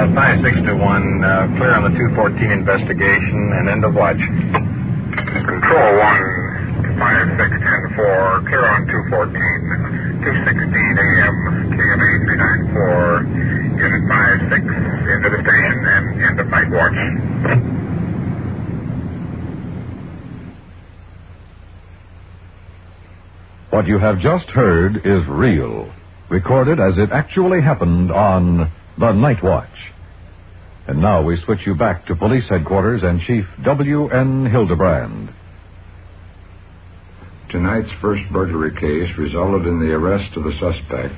5621, clear on the 214 investigation and end of watch. Control 1, 5610-4, clear on 214, 2:16 a.m., KMA 394, Unit 56, into the station and end of night watch. What you have just heard is real, recorded as it actually happened on the Night Watch. And now we switch you back to Police Headquarters and Chief W.N. Hildebrand. Tonight's first burglary case resulted in the arrest of the suspect.